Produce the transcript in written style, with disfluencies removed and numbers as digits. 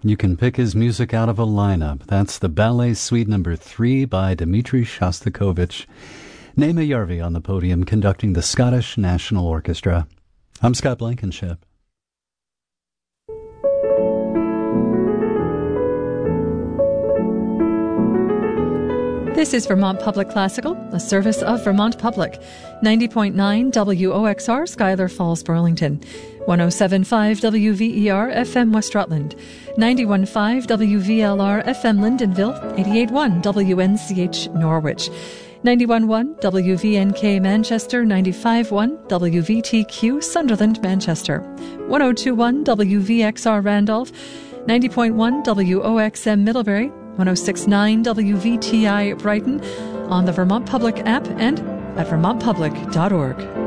You can pick his music out of a lineup. That's the Ballet Suite No. 3 by Dmitri Shostakovich. Naima Yarvi on the podium conducting the Scottish National Orchestra. I'm Scott Blankenship. This is Vermont Public Classical, a service of Vermont Public. 90.9 WOXR, Schuyler Falls, Burlington. 107.5 WVER, FM West Rutland. 91.5 WVLR, FM Lyndonville. 88.1 WNCH, Norwich. 91.1 WVNK Manchester, 95.1 WVTQ Sunderland, Manchester, 102.1 WVXR Randolph, 90.1 WOXM Middlebury, 106.9 WVTI Brighton, on the Vermont Public app and at vermontpublic.org.